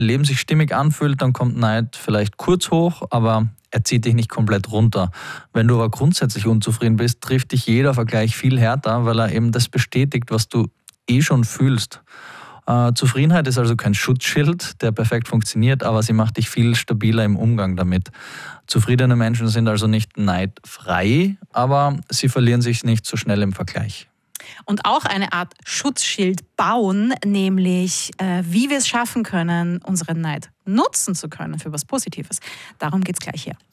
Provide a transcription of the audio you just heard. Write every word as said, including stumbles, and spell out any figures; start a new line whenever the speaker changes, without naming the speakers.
Leben sich stimmig anfühlt, dann kommt Neid vielleicht kurz hoch, aber er zieht dich nicht komplett runter. Wenn du aber grundsätzlich unzufrieden bist, trifft dich jeder Vergleich viel härter, weil er eben das bestätigt, was du eh schon fühlst. Äh, Zufriedenheit ist also kein Schutzschild, der perfekt funktioniert, aber sie macht dich viel stabiler im Umgang damit. Zufriedene Menschen sind also nicht neidfrei, aber sie verlieren sich nicht so schnell im Vergleich.
Und auch eine Art Schutzschild bauen, nämlich äh, wie wir es schaffen können, unseren Neid nutzen zu können für was Positives. Darum geht es gleich hier.